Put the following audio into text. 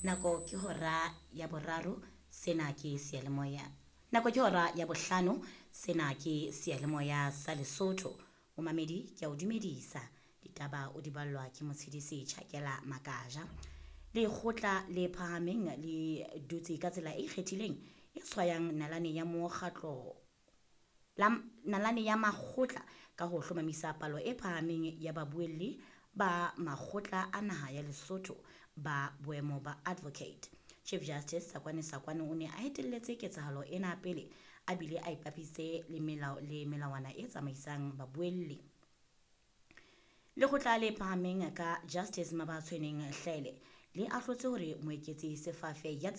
Nako ke hora ya boraro, sena ke seyalemoya. Nako ke hora ya bohlano, sena ke seyalemoya sa Lesotho. Momamedi ke a o dumedisa. Ditaba o di ballwa ke Motshedisi Tjhakela Makaja. Lekgotla le phahameng le dutse ka tsela e ikgethileng e tshwayang nalane ya mokgatlo nalane ya makgotla ka ho hlomamisa palo e phahameng ya babuelli ba makgotla a naha ya Lesotho ba boemo ba advocate. Chief Justice Sakwane o ne a etelletse ketsahalo ena pele a bile a ipapise le melawana e tsamaisang babuelli. Lekgotla le phahameng ka Justice Mabatshweneng Hlele le ahlotse hore moeketsi Sefafe ya